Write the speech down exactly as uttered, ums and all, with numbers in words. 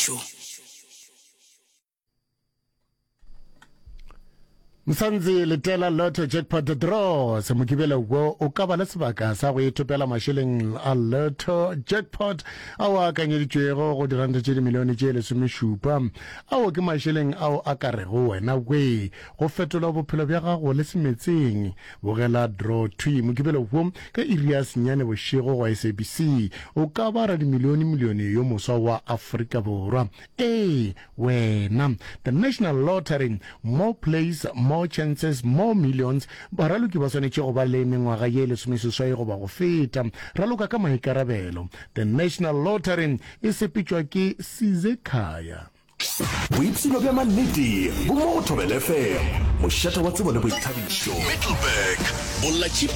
tšhošo. Msanzi letela lotto jackpot draw se mokibela wo o ka ba le sebaka sa go ithopela masheleng a lotto jackpot a wa kanyeditšwego go diranta tše dimilione tše lesomešupa ao ke masheleng ao a ka rego wena we go fetola bophelo bja gago le semetseng bogela draw twi mokibela wo ka iri ya senyane bošego go S A B C o ka ba ra dimilione milione yo moswa wa Afrika Borwa. Eh wena the National Lottery, more plays, more chances, more millions. Baraluki ba swanetše go ba le mengwaga ye lesomeseswai go ba go feta. Raloka ka maikarabelo. The National Lottery e sepetšwa ke Sizekhaya. Boipsino bja mannete bo mo Thobela F M mošata wa tsebo le boithabišo. Middleburg, bolla